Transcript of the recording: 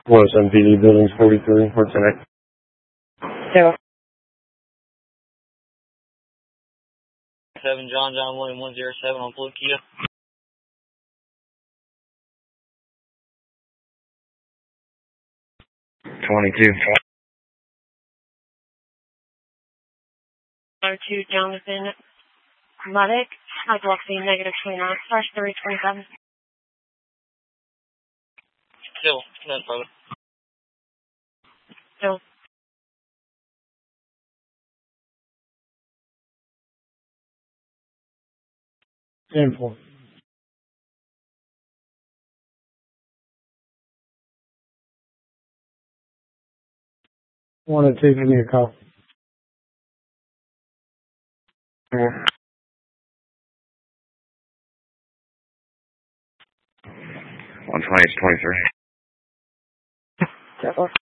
107 PD, buildings 43, what's the next? Yeah. 7 John William 107 on Blue Kia. 22. 2 Jonathan Luddick, hydroxy negative 29, slash 327. Still, no problem. Still. Simple. Want to take me a call? 120 to 23.